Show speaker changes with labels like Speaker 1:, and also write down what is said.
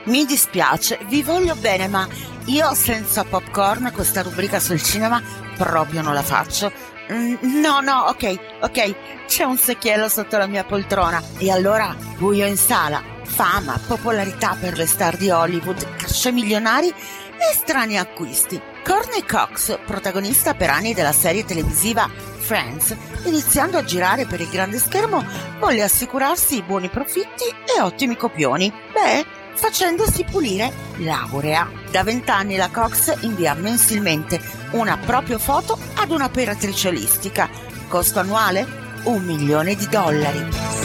Speaker 1: Mi dispiace, vi voglio bene, ma io senza popcorn questa rubrica sul cinema proprio non la faccio. No, ok, c'è un secchiello sotto la mia poltrona. E allora, buio in sala, fama, popolarità per le star di Hollywood, cachet milionari e strani acquisti. Courtney Cox, protagonista per anni della serie televisiva Friends, iniziando a girare per il grande schermo, volle assicurarsi buoni profitti e ottimi copioni. Facendosi pulire laurea. Da 20 anni la Cox invia mensilmente una propria foto ad un'operatrice olistica. Costo annuale $1 milione.